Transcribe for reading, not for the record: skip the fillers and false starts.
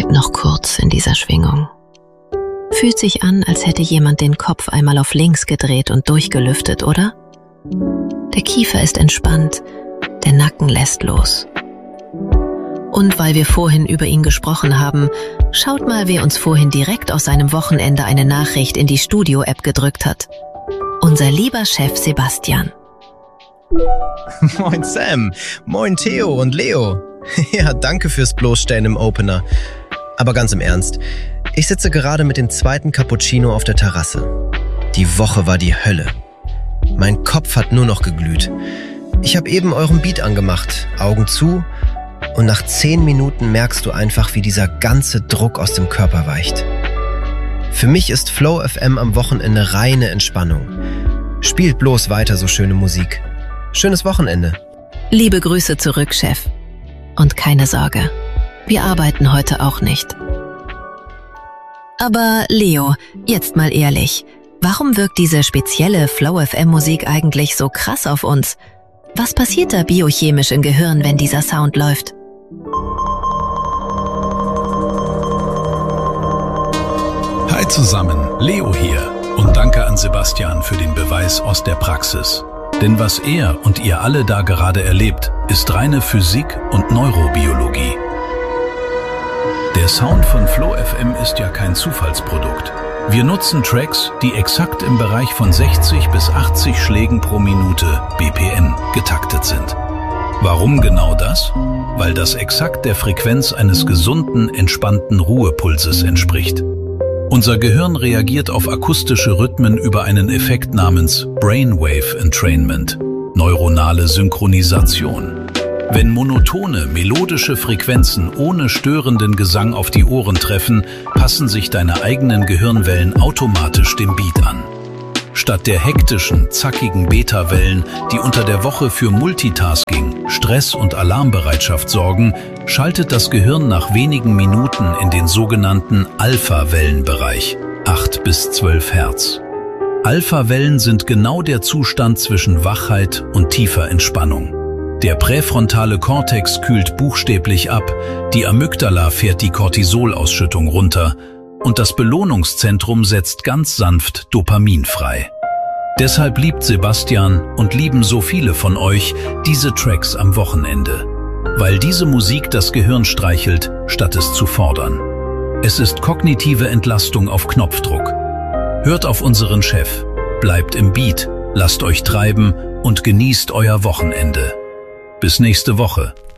Bleib noch kurz in dieser Schwingung. Fühlt sich an, als hätte jemand den Kopf einmal auf links gedreht und durchgelüftet, oder? Der Kiefer ist entspannt, der Nacken lässt los. Und weil wir vorhin über ihn gesprochen haben, schaut mal, wer uns vorhin direkt aus seinem Wochenende eine Nachricht in die Studio-App gedrückt hat. Unser lieber Chef Sebastian. Moin Sam, moin Theo und Leo. Ja, danke fürs Bloßstellen im Opener. Aber ganz im Ernst, ich sitze gerade mit dem zweiten Cappuccino auf der Terrasse. Die Woche war die Hölle. Mein Kopf hat nur noch geglüht. Ich habe eben euren Beat angemacht, Augen zu, und nach 10 Minuten merkst du einfach, wie dieser ganze Druck aus dem Körper weicht. Für mich ist Flow FM am Wochenende reine Entspannung. Spielt bloß weiter so schöne Musik. Schönes Wochenende. Liebe Grüße zurück, Chef. Und keine Sorge, wir arbeiten heute auch nicht. Aber Leo, jetzt mal ehrlich, warum wirkt diese spezielle Flow FM Musik eigentlich so krass auf uns? Was passiert da biochemisch im Gehirn, wenn dieser Sound läuft? Hi zusammen, Leo hier und danke an Sebastian für den Beweis aus der Praxis. Denn was er und ihr alle da gerade erlebt, ist reine Physik und Neurobiologie. Der Sound von Flow FM ist ja kein Zufallsprodukt. Wir nutzen Tracks, die exakt im Bereich von 60 bis 80 Schlägen pro Minute BPM getaktet sind. Warum genau das? Weil das exakt der Frequenz eines gesunden, entspannten Ruhepulses entspricht. Unser Gehirn reagiert auf akustische Rhythmen über einen Effekt namens Brainwave Entrainment, neuronale Synchronisation. Wenn monotone, melodische Frequenzen ohne störenden Gesang auf die Ohren treffen, passen sich deine eigenen Gehirnwellen automatisch dem Beat an. Statt der hektischen, zackigen Beta-Wellen, die unter der Woche für Multitasking, Stress und Alarmbereitschaft sorgen, schaltet das Gehirn nach wenigen Minuten in den sogenannten Alpha-Wellenbereich, 8 bis 12 Hertz. Alpha-Wellen sind genau der Zustand zwischen Wachheit und tiefer Entspannung. Der präfrontale Kortex kühlt buchstäblich ab, die Amygdala fährt die Cortisolausschüttung runter und das Belohnungszentrum setzt ganz sanft Dopamin frei. Deshalb liebt Sebastian und lieben so viele von euch diese Tracks am Wochenende, weil diese Musik das Gehirn streichelt, statt es zu fordern. Es ist kognitive Entlastung auf Knopfdruck. Hört auf unseren Chef, bleibt im Beat, lasst euch treiben und genießt euer Wochenende. Bis nächste Woche.